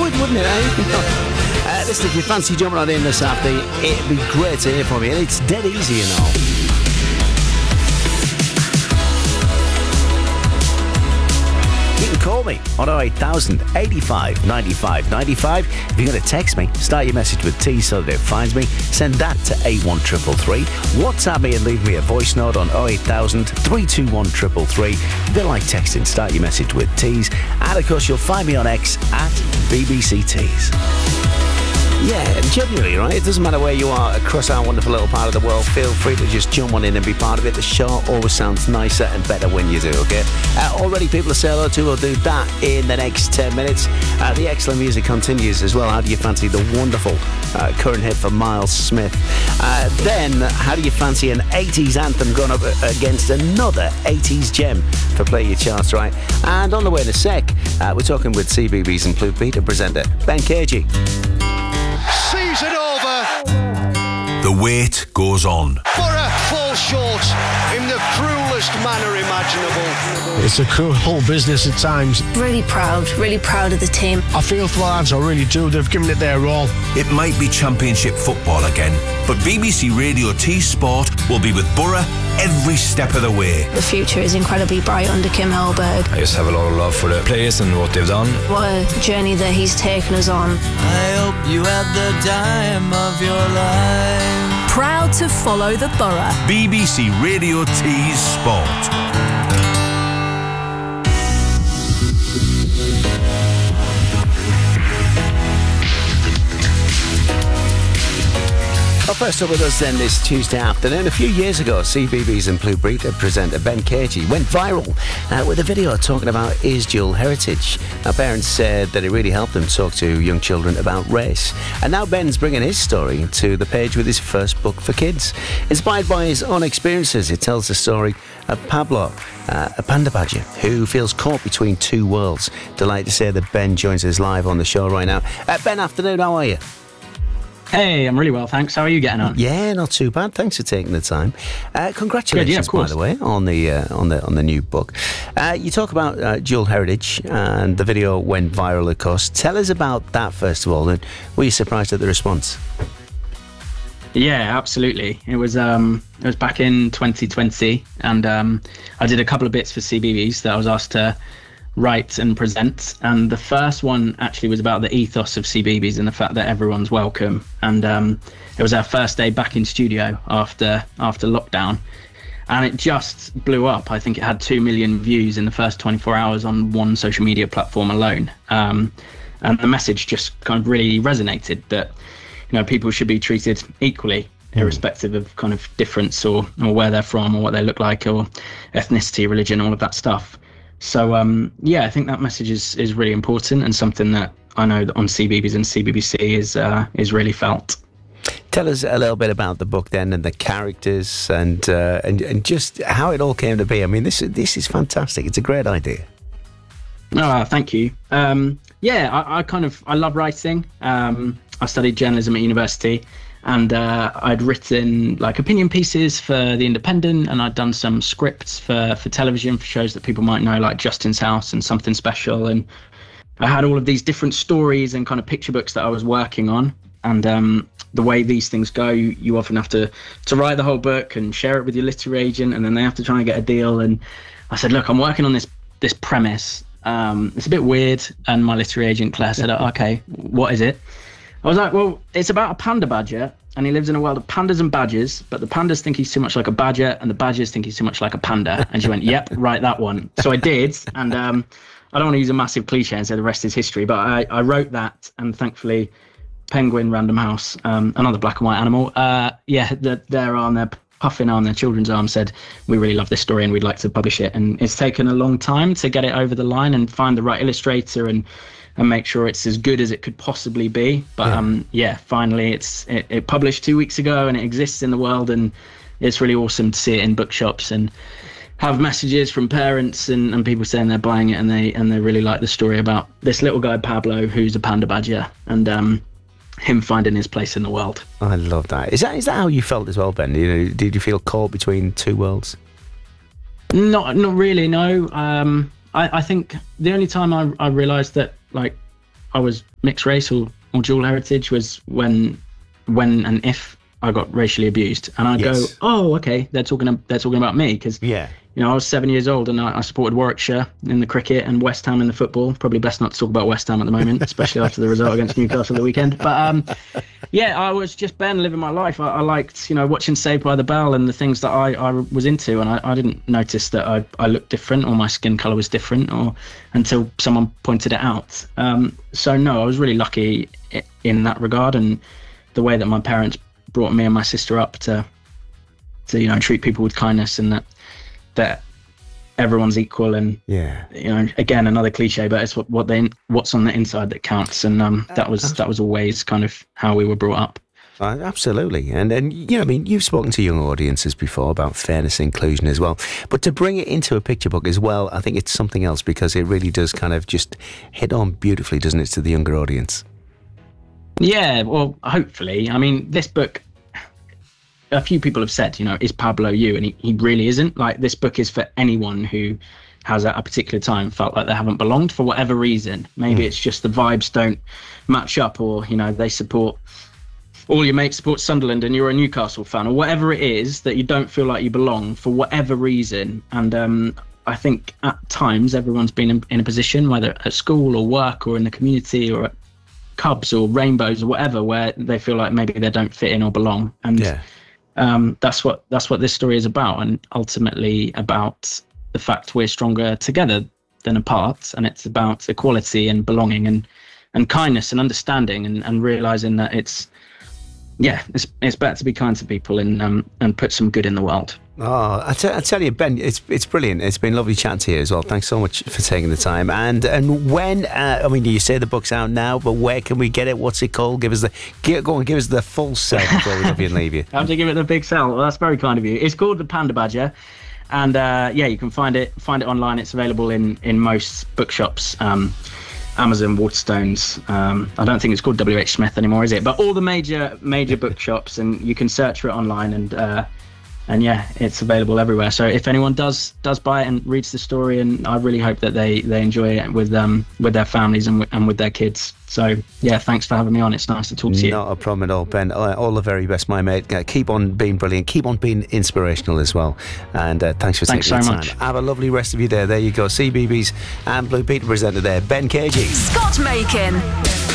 would, wouldn't it? Listen, if you fancy jumping on in this afternoon, it'd be great to hear from you. And it's dead easy, you know. You can call me on 08000 85 95 95. If you're going to text me, start your message with T so that it finds me. Send that to 81333. WhatsApp me and leave me a voice note on 08000 321 333. A bit like texting, start your message with T's. And of course, you'll find me on X at BBC Tees. Yeah, genuinely, right? It doesn't matter where you are across our wonderful little part of the world. Feel free to just jump on in and be part of it. The show always sounds nicer and better when you do, okay? Already people to say hello to will do that in the next 10 minutes. The excellent music continues as well. How do you fancy the wonderful current hit for Miles Smith? Then, how do you fancy an 80s anthem going up against another 80s gem for Play Your Charts Right? And on the way in a sec, we're talking with CBeebies and Blue Peter presenter Ben Cagey. Season over. The wait goes on. Borough fall short in the cruelest manner imaginable. It's a cruel business at times. Really proud of the team. I feel for the lads, I really do. They've given it their all. It might be Championship football again, but BBC Radio T Sport will be with Borough every step of the way. The future is incredibly bright under Kim Hellberg. I just have a lot of love for the players and what they've done. What a journey that he's taken us on. I hope you had the time of your life. Proud to follow the Borough. BBC Radio T Sport. Well, first up with us then this Tuesday afternoon. A few years ago, CBeebies and Blue Peter presenter Ben Cagey went viral with a video talking about his dual heritage. Now, parents said that it really helped them talk to young children about race. And now Ben's bringing his story to the page with his first book for kids. Inspired by his own experiences, it tells the story of Pablo, a panda badger who feels caught between two worlds. Delighted to say that Ben joins us live on the show right now. Ben, afternoon, how are you? Hey, I'm really well, thanks. How are you getting on? Yeah, not too bad. Thanks for taking the time. Congratulations, Good, yeah, of course. by the way, on the new book. You talk about dual heritage, and the video went viral, of course. Tell us about that first of all, and were you surprised at the response? Yeah, absolutely. It was back in 2020, and I did a couple of bits for CBeebies that I was asked to write and present, and the first one actually was about the ethos of CBeebies and the fact that everyone's welcome. And it was our first day back in studio after lockdown, and it just blew up. I think it had 2 million views in the first 24 hours on one social media platform alone, and the message just kind of really resonated that, you know, people should be treated equally, irrespective of kind of difference or where they're from or what they look like or ethnicity, religion, all of that stuff. So, I think that message is really important and something that I know that on CBeebies and CBBC is really felt. Tell us a little bit about the book then, and the characters, and just how it all came to be. I mean, this is fantastic. It's a great idea. Oh, thank you. I love writing. I studied journalism at university. And I'd written like opinion pieces for The Independent, and I'd done some scripts for television, for shows that people might know, like Justin's House and Something Special. And I had all of these different stories and kind of picture books that I was working on. And the way these things go, you often have to write the whole book and share it with your literary agent, and then they have to try and get a deal. And I said, look, I'm working on this premise. It's a bit weird. And my literary agent, Claire, said, okay, what is it? I was like, well, it's about a panda badger, and he lives in a world of pandas and badgers, but the pandas think he's too much like a badger, and the badgers think he's too much like a panda. And she went, yep, write that one. So I did, and I don't want to use a massive cliche and say the rest is history, but I wrote that, and thankfully, Penguin Random House, another black and white animal, their arm, their puffin arm, their children's arm, said, we really love this story and we'd like to publish it. And it's taken a long time to get it over the line and find the right illustrator and make sure it's as good as it could possibly be. But finally it published 2 weeks ago, and it exists in the world, and it's really awesome to see it in bookshops and have messages from parents and people saying they're buying it and they really like the story about this little guy Pablo, who's a panda badger, and him finding his place in the world. I love that. Is that how you felt as well, Ben? You know, did you feel caught between two worlds? Not really, no. I think the only time I realised that, like, I was mixed race or dual heritage was when and if I got racially abused, and I go, oh, okay, they're talking about me, because I was 7 years old and I supported Warwickshire in the cricket and West Ham in the football. Probably best not to talk about West Ham at the moment, especially after the result against Newcastle the weekend. But I was just Ben living my life. I liked, watching Saved by the Bell and the things that I was into, and I didn't notice that I looked different or my skin colour was different until someone pointed it out. So no, I was really lucky in that regard, and the way that my parents brought me and my sister up to treat people with kindness, and that everyone's equal, and again, another cliche, but it's what's on the inside that counts, and that was always kind of how we were brought up. Absolutely. And you've spoken to young audiences before about fairness and inclusion as well, but to bring it into a picture book as well, I think it's something else, because it really does kind of just hit on beautifully, doesn't it, to the younger audience? Yeah, well, hopefully. I mean, this book, a few people have said, is Pablo you? And he really isn't. Like, this book is for anyone who has at a particular time felt like they haven't belonged for whatever reason. Maybe it's just the vibes don't match up, or, they support, all your mates support Sunderland and you're a Newcastle fan, or whatever it is that you don't feel like you belong for whatever reason. And I think at times everyone's been in a position, whether at school or work or in the community or at Cubs or Rainbows or whatever, where they feel like maybe they don't fit in or belong. And that's what this story is about, and ultimately about the fact we're stronger together than apart, and it's about equality and belonging and kindness and understanding, and realizing that it's better to be kind to people and put some good in the world. Oh, I tell you, Ben, it's brilliant. It's been lovely chatting to you as well. Thanks so much for taking the time. And when, you say the book's out now, but where can we get it? What's it called? Give us the full sell before we love you and leave you. I have to give it the big sell. Well, that's very kind of you. It's called The Panda Badger, and you can find it online. It's available in most bookshops. Amazon, Waterstones. I don't think it's called WH Smith anymore, is it? But all the major bookshops, and you can search for it online, and it's available everywhere. So if anyone does buy it and reads the story, and I really hope that they enjoy it with their families and with their kids. So thanks for having me on. It's nice to talk to you. Not a problem at all, Ben. All the very best, my mate. Keep on being brilliant. Keep on being inspirational as well. And thanks for taking the time. Thanks so much. Have a lovely rest of your day. There you go. CBeebies and Blue Peter presenter there, Ben Cagey. Scott Makin.